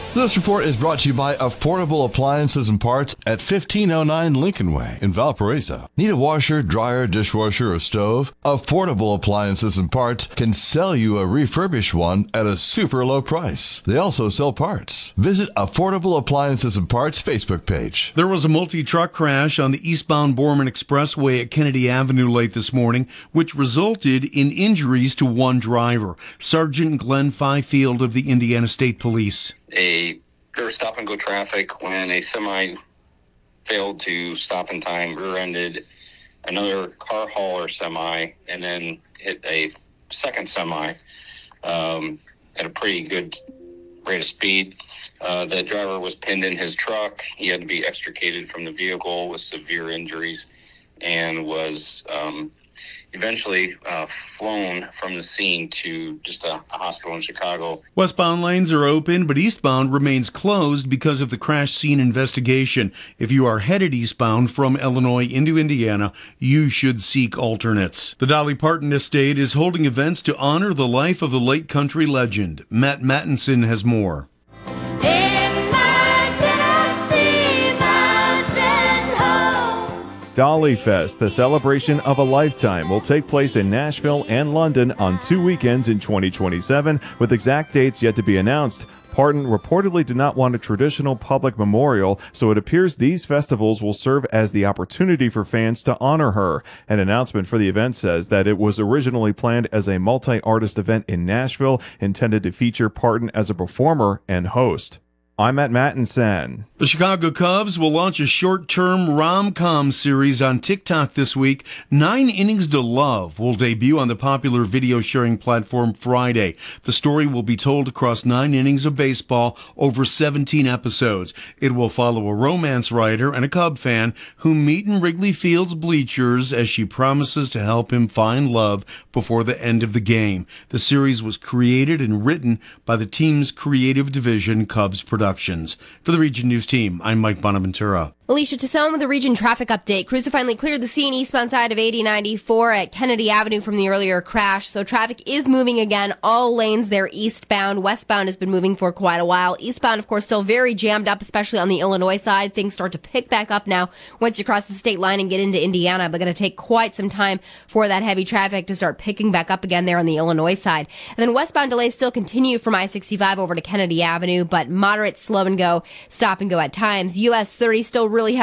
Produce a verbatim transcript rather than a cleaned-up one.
This report is brought to you by Affordable Appliances and Parts at fifteen oh nine Lincoln Way in Valparaiso. Need a washer, dryer, dishwasher, or stove? Affordable Appliances and Parts can sell you a refurbished one at a super low price. They also sell parts. Visit Affordable Appliances and Parts Facebook page. There was a multi-truck crash on the eastbound Borman Expressway at Kennedy Avenue late this morning, which resulted in injuries to one driver. Sergeant Glenn Fifield of the Indiana State Police. A pure stop-and-go traffic when a semi failed to stop in time, rear-ended another car hauler semi, and then hit a second semi um, at a pretty good rate of speed. Uh, the driver was pinned in his truck. He had to be extricated from the vehicle with severe injuries and was um, eventually uh, flown from the scene to just a, a hospital in Chicago. Westbound lanes are open, but eastbound remains closed because of the crash scene investigation. If you are headed eastbound from Illinois into Indiana, you should seek alternates. The Dolly Parton Estate is holding events to honor the life of the late country legend. Matt Mattinson has more. Dolly Fest, the celebration of a lifetime, will take place in Nashville and London on two weekends in twenty twenty-seven, with exact dates yet to be announced. Parton reportedly did not want a traditional public memorial, so it appears these festivals will serve as the opportunity for fans to honor her. An announcement for the event says that it was originally planned as a multi-artist event in Nashville, intended to feature Parton as a performer and host. I'm Matt Mattinson. The Chicago Cubs will launch a short-term rom-com series on TikTok this week. Nine Innings to Love will debut on the popular video-sharing platform Friday. The story will be told across nine innings of baseball over seventeen episodes. It will follow a romance writer and a Cub fan who meet in Wrigley Field's bleachers as she promises to help him find love before the end of the game. The series was created and written by the team's creative division, Cubs Productions. For the Region News team, I'm Mike Bonaventura. Alicia Tassone with the Region traffic update. Crews have finally cleared the scene eastbound side of eighty ninety-four at Kennedy Avenue from the earlier crash. So traffic is moving again. All lanes there eastbound. Westbound has been moving for quite a while. Eastbound, of course, still very jammed up, especially on the Illinois side. Things start to pick back up now once you cross the state line and get into Indiana, but going to take quite some time for that heavy traffic to start picking back up again there on the Illinois side. And then westbound delays still continue from I sixty-five over to Kennedy Avenue, but moderate slow and go, stop and go at times. U S thirty still really